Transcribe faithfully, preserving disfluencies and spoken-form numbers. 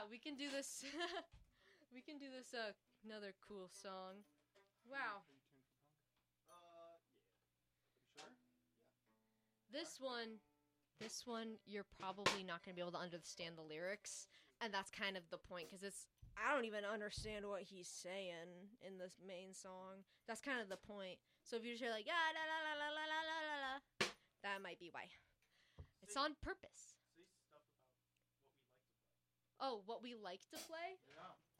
we can do this. We can do this. Uh, another cool song. Wow. Uh, yeah. You sure? Yeah. This one, this one, you're probably not going to be able to understand the lyrics, and that's kind of the point, because it's, I don't even understand what he's saying in this main song. That's kind of the point. So if you just hear like, yeah, la la la la la la la la la, that might be why. It's Say- on purpose. Say stuff about what we like to play. Oh, what we like to play? Yeah.